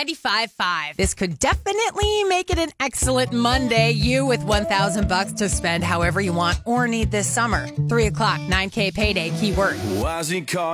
95.5. This could definitely make it an excellent Monday. You with $1,000 to spend however you want or need this summer. 3 o'clock, 9K payday, keyword. Why's he calling?